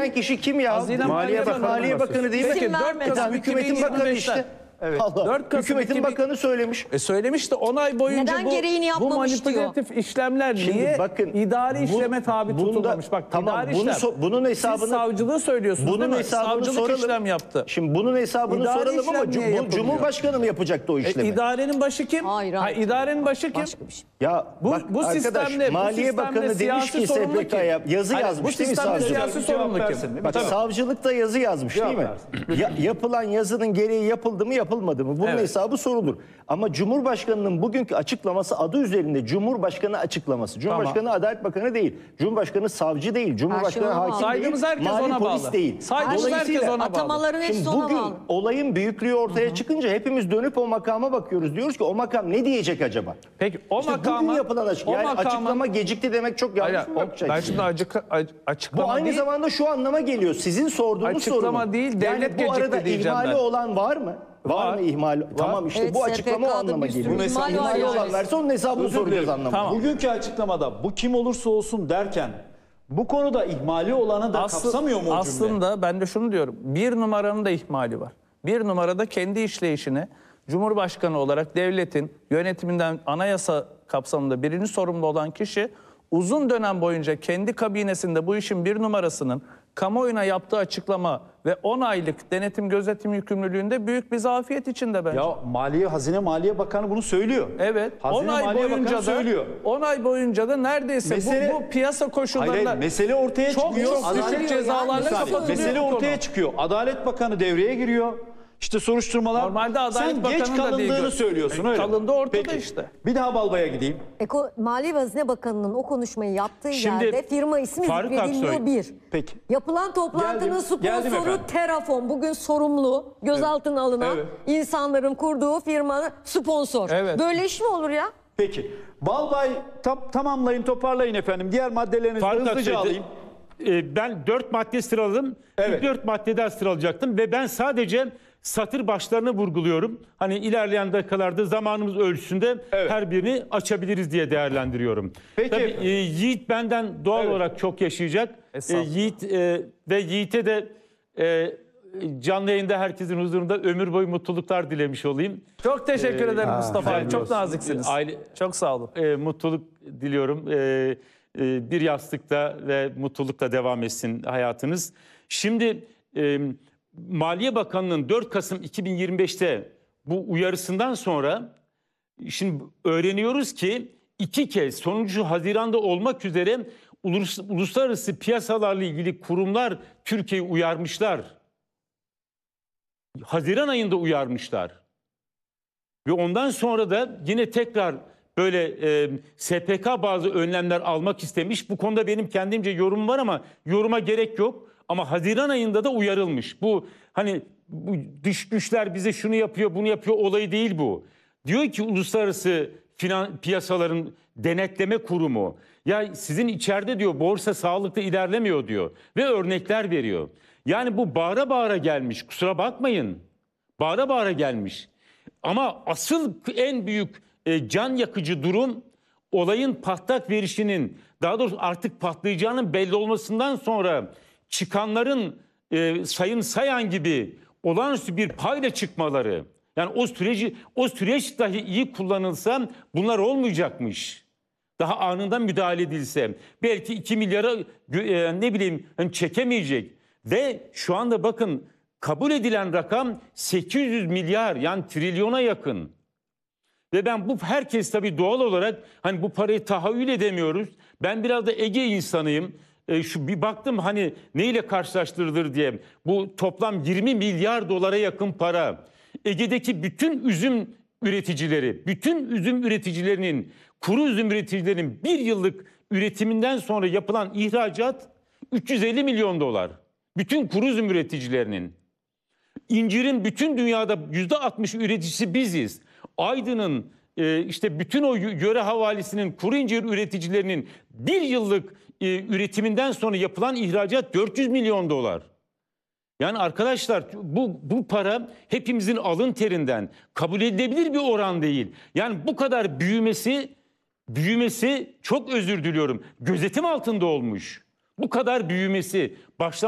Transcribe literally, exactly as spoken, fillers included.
söyleyen kişi kim ya? Hazine Maliye, Bakanı, Maliye Bakanı değil mi? Peki, dört Kasım Hükümetin Bakanı işte. Evet. Allah. dört Kasım Hükümetin iki bin Bakanı söylemiş. E söylemiş de on ay boyunca Neden bu, gereğini bu yapmamış manipülatif işlemler Şimdi niye bakın, idari bu- işleme tabi bunda- tutulmamış? Bak tamam, idari bunu işlem. so- bunun hesabını- Siz savcılığı söylüyorsunuz Bunun değil mi? hesabını Savcılık soralım. işlem yaptı. Şimdi bunun hesabını İdari soralım işlem ama niye cu- bu yapılmıyor? Cumhurbaşkanı mı yapacaktı o E, işlemi? idarenin başı kim? Hayır, Ha, hayır. idarenin başı kim? Başka bir şey. Ya Bu- bak bu arkadaş, sistemle- bu Maliye sistemle Bakanı demiş siyasi ki sorumlu S P K'ya kim? yazı Hayır, yazmış bu değil mi sistemde savcı? siyasi sorumlu versin, kim? Bak Tamam. savcılık da yazı yazmış değil mi? Ya, yapılan yazının gereği yapıldı mı yapılmadı mı? Bunun Evet. hesabı sorulur. Ama Cumhurbaşkanı'nın bugünkü açıklaması adı üzerinde Cumhurbaşkanı açıklaması. Cumhurbaşkanı Adalet Bakanı değil. Cumhurbaşkanı savcı değil. Cumhurbaşkanı Her şey ona hakim bağlı. değil. Saydığımız herkes Mali ona polis bağlı. değil. Saydığımız Dolayısıyla herkes ona bağlı. Atamaların hepsi Şimdi ona bugün bağlı. olayın büyüklüğü ortaya çıkınca hepimiz dönüp o makama bakıyoruz. Diyoruz ki o makam ne diyecek acaba? Peki o İşte makama... bugün yapılan açık. o Yani makama- açıklama gecikti demek çok yanlış Hayır, mı o- bakacak? ben şimdi acık, ac- açıklama Bu aynı değil, zamanda şu anlama geliyor. Sizin sorduğunuz Açıklama sorunun. değil, yani devlet bu gecikti arada diyeceğim ihmali ben. olan var mı? Var, Var. mı ihmal? Tamam işte Evet, bu açıklama o S P K'da anlama bir sürü geliyor. ihmal var İhmali yani. olan varsa onun hesabını Özür soracağız dilerim. anlamında. Tamam. Bugünkü açıklamada bu kim olursa olsun derken bu konuda ihmali olanı da Aslı- kapsamıyor mu o cümle? Aslında ben de şunu diyorum. Bir numaranın da ihmali var. Bir numarada kendi işleyişini Cumhurbaşkanı olarak devletin yönetiminden anayasa kapsamında birinci sorumlu olan kişi uzun dönem boyunca kendi kabinesinde bu işin bir numarasının kamuoyuna yaptığı açıklama ve on aylık denetim gözetim yükümlülüğünde büyük bir zafiyet içinde bence. Ya Maliye Hazine Maliye Bakanı bunu söylüyor. Evet. Hazine on ay Maliye boyunca Bakanı da söylüyor. on ay boyunca da neredeyse Mesele- bu, bu piyasa Hayır, koşullarında hayır, mesele ortaya çok çıkıyor. çok Adalet- düşük cezalarla Bir saniye. kapatılıyor. Mesele bu konu. ortaya çıkıyor. Adalet Bakanı devreye giriyor. İşte soruşturmalar. Normalde Adalet Sen Bakanı'nın geç da değil. kalındığını söylüyorsun öyle. Kalındı ortada Peki. işte. Bir daha Balbay'a gideyim. Eko, Maliye ve Hazine Bakanı'nın o konuşmayı yaptığı Şimdi yerde firma ismi Faruk zikredilmiyor Aksoy. bir. Peki. Yapılan toplantının Geldim, geldim sponsoru efendim. Terafon. Bugün sorumlu, gözaltına alınan Evet. insanların kurduğu firmanın sponsor. Evet. Böyle iş mi olur ya? Peki. Balbay tam, tamamlayın, toparlayın efendim. Diğer maddelerinizi Faruk hızlıca Aksoy, alayım. e, ben dört madde sıraladım. Evet. Dört maddeden sıralayacaktım ve ben sadece satır başlarını vurguluyorum. Hani ilerleyen dakikalarda zamanımız ölçüsünde Evet. her birini açabiliriz diye değerlendiriyorum. Peki Tabii, efendim. e, Yiğit benden doğal Evet. olarak çok yaşayacak. E, Estağfurullah. Yiğit e, ve Yiğit'e de e, canlı yayında herkesin huzurunda ömür boyu mutluluklar dilemiş olayım. Çok teşekkür ederim Mustafa abi. hayırlı Çok olsun. naziksiniz. Aile- Çok sağ olun. E, mutluluk diliyorum. E, e, bir yastıkta ve mutlulukla devam etsin hayatınız. Şimdi e, Maliye Bakanı'nın dört Kasım iki bin yirmi beşte bu uyarısından sonra şimdi öğreniyoruz ki iki kez sonuncu Haziran'da olmak üzere ulus, uluslararası piyasalarla ilgili kurumlar Türkiye'yi uyarmışlar. Haziran ayında uyarmışlar. Ve ondan sonra da yine tekrar böyle e, S P K bazı önlemler almak istemiş. Bu konuda benim kendimce yorumum var ama yoruma gerek yok. Ama Haziran ayında da uyarılmış. Bu hani bu dış güçler bize şunu yapıyor, bunu yapıyor olayı değil bu. Diyor ki uluslararası finan, piyasaların denetleme kurumu ya sizin içeride diyor borsa sağlıklı ilerlemiyor diyor ve örnekler veriyor. Yani bu bağıra bağıra gelmiş, kusura bakmayın. Bağıra bağıra gelmiş. Ama asıl en büyük e, can yakıcı durum olayın patlak verişinin, daha doğrusu artık patlayacağının belli olmasından sonra çıkanların e, Sayın Sayan gibi olağanüstü bir payla çıkmaları. Yani o süreci, o süreç dahi iyi kullanılsa bunlar olmayacakmış. Daha anında müdahale edilse belki iki milyara e, ne bileyim hani çekemeyecek. Ve şu anda bakın kabul edilen rakam sekiz yüz milyar, yani trilyona yakın. Ve ben bu herkes tabii doğal olarak hani bu parayı tahayyül edemiyoruz. Ben biraz da Ege insanıyım. E, şu bir baktım hani neyle karşılaştırılır diye. Bu toplam yirmi milyar dolara yakın para. Ege'deki bütün üzüm üreticileri, bütün üzüm üreticilerinin, kuru üzüm üreticilerinin bir yıllık üretiminden sonra yapılan ihracat üç yüz elli milyon dolar. Bütün kuru üzüm üreticilerinin. İncirin bütün dünyada yüzde altmış üreticisi biziz. Aydın'ın e, işte bütün o yöre havalisinin kuru incir üreticilerinin bir yıllık e, üretiminden sonra yapılan ihracat dört yüz milyon dolar. Yani arkadaşlar bu, bu para hepimizin alın terinden kabul edilebilir bir oran değil. Yani bu kadar büyümesi, büyümesi çok özür diliyorum gözetim altında olmuş. Bu kadar büyümesi baştan